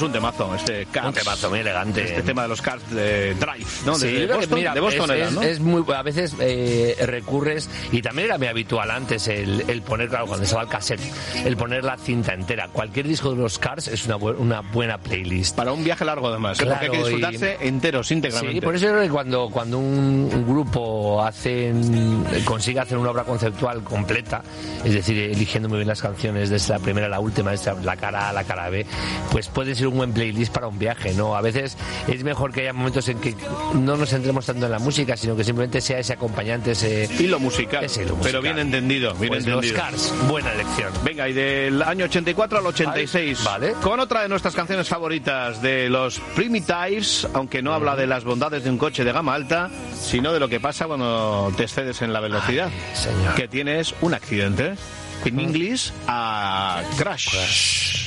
Pues un temazo, este Cars. Un temazo muy elegante. Este tema de los Cars de Drive, ¿no? Sí, de Boston, mira, de Boston era, ¿no? Es muy, a veces recurres, y también era muy habitual antes el poner, claro, cuando estaba el cassette, el poner la cinta entera. Cualquier disco de los Cars es una buena playlist. Para un viaje largo, además, claro, porque hay que disfrutarse enteros, íntegramente. Sí, por eso creo que cuando un grupo consigue hacer una obra conceptual completa, es decir, eligiendo muy bien las canciones desde la primera a la última, desde la cara A a la cara B, pues puede ser un buen playlist para un viaje, ¿no? A veces es mejor que haya momentos en que no nos centremos tanto en la música, sino que simplemente sea ese acompañante, ese hilo musical, pero bien entendido, bien pues entendido. Los Cars, buena elección. Venga, y del año 84 al 86, vale. Con otra de nuestras canciones favoritas de los Primitives, aunque no habla de las bondades de un coche de gama alta, sino de lo que pasa cuando te excedes en la velocidad. Señor. Que tienes un accidente. En inglés, a crash.